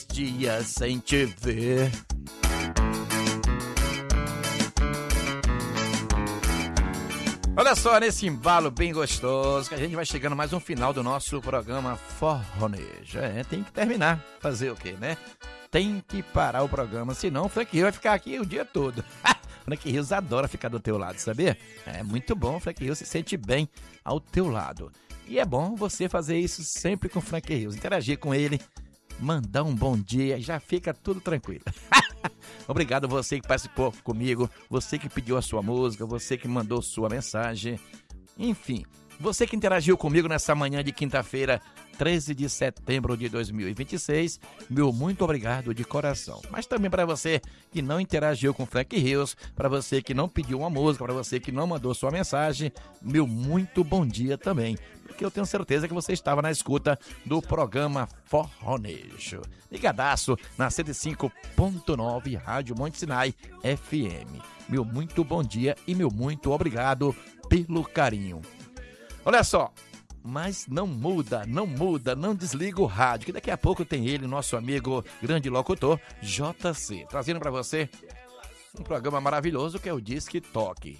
Dias sem te ver. Olha só, nesse embalo bem gostoso, que a gente vai chegando mais um final do nosso programa Forronejo. Tem que terminar. Fazer o quê, né? Tem que parar o programa, senão o Frank Rio vai ficar aqui o dia todo. Frank Rios adora ficar do teu lado, sabia? É muito bom, o Frank Rios se sente bem ao teu lado. E é bom você fazer isso sempre com o Frank Rios, interagir com ele, mandar um bom dia e já fica tudo tranquilo. Obrigado você que participou comigo, você que pediu a sua música, você que mandou sua mensagem, enfim, você que interagiu comigo nessa manhã de quinta-feira, 13 de setembro de 2026, meu muito obrigado de coração. Mas também para você que não interagiu com Frank Rios, para você que não pediu uma música, para você que não mandou sua mensagem, meu muito bom dia também, porque eu tenho certeza que você estava na escuta do programa Forronejo. Ligadaço na 105.9 Rádio Monte Sinai FM. Meu muito bom dia e meu muito obrigado pelo carinho. Olha só, mas não muda, não desliga o rádio, que daqui a pouco tem ele, nosso amigo grande locutor, JC, trazendo para você um programa maravilhoso que é o Disque Toque.